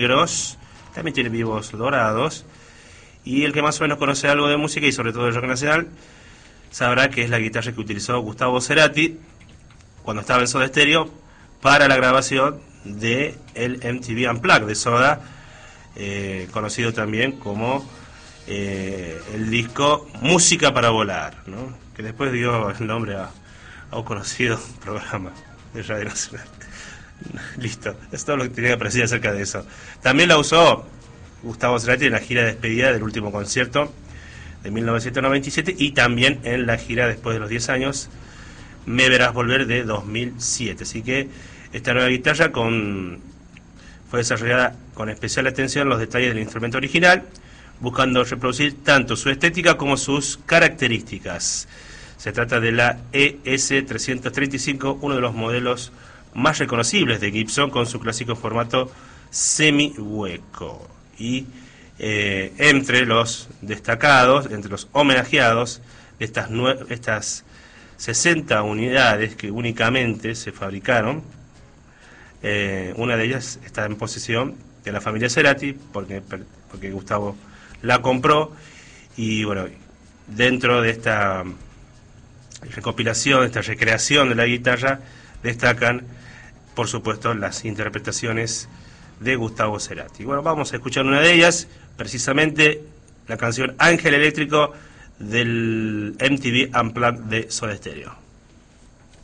negros, también tiene vivos dorados, y el que más o menos conoce algo de música y sobre todo de rock nacional sabrá que es la guitarra que utilizó Gustavo Cerati cuando estaba en Soda Stereo para la grabación de el MTV Unplugged de Soda, conocido también como el disco Música para Volar, ¿no? Que después dio el nombre a un conocido programa de Radio Nacional. Listo, es todo lo que tenía que decir acerca de eso. También la usó Gustavo Cerati en la gira de despedida del último concierto de 1997 y también en la gira después de los 10 años Me Verás Volver de 2007. Así que esta nueva guitarra fue desarrollada con especial atención a los detalles del instrumento original, buscando reproducir tanto su estética como sus características. Se trata de la ES335, uno de los modelos más reconocibles de Gibson, con su clásico formato semi-hueco. Y entre los destacados, entre los homenajeados de estas 60 unidades que únicamente se fabricaron, una de ellas está en posesión de la familia Cerati, porque Gustavo la compró, y bueno, dentro de esta recopilación, de esta recreación de la guitarra, destacan, por supuesto, las interpretaciones de Gustavo Cerati. Bueno, vamos a escuchar una de ellas, precisamente la canción Ángel Eléctrico del MTV Unplugged de Soda Stereo.